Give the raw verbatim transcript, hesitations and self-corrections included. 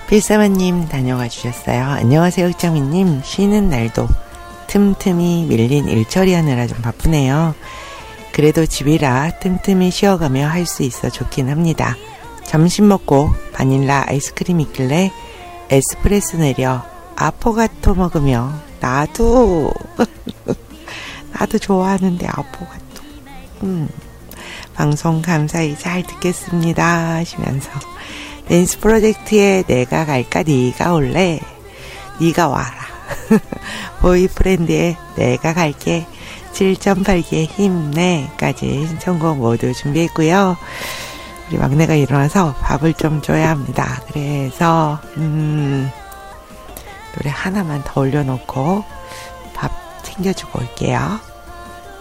필사마님 다녀가 주셨어요. 안녕하세요 흑장미님. 쉬는 날도 틈틈이 밀린 일 처리하느라 좀 바쁘네요. 그래도 집이라 틈틈이 쉬어가며 할 수 있어 좋긴 합니다. 점심 먹고 바닐라 아이스크림 있길래 에스프레소 내려 아포가토 먹으며 나도 나도 좋아하는데 아포가토 음, 방송 감사히 잘 듣겠습니다 하시면서 댄스 프로젝트에 내가 갈까 네가 올래 네가 와라 보이프렌드에 내가 갈게 칠 점 팔 개 힘내까지 신청곡 모두 준비했고요. 우리 막내가 일어나서 밥을 좀 줘야 합니다. 그래서 음, 노래 하나만 더 올려놓고 밥 챙겨주고 올게요.